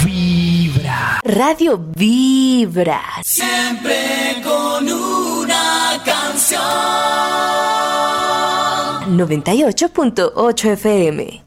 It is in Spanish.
Vibra. Radio Vibra. Siempre con una canción. 98.8 FM.